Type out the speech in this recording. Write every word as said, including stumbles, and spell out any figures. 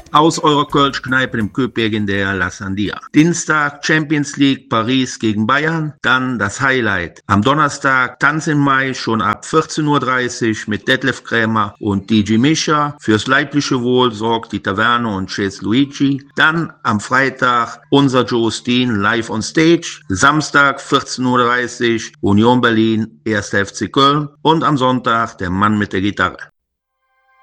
aus eurer Kölsch-Kneipe im Köping in der La Sandia. Dienstag Champions League Paris gegen Bayern, dann das Highlight. Am Donnerstag Tanz im Mai schon ab vierzehn Uhr dreißig mit Detlef Krämer und D J Mischa. Fürs leibliche Wohl sorgt die Taverne und Chase Luigi. Dann am Freitag unser Joe Steen live on stage. Samstag vierzehn Uhr dreißig Union Berlin, erster F C Köln und am Sonntag der Mann mit der Gitarre.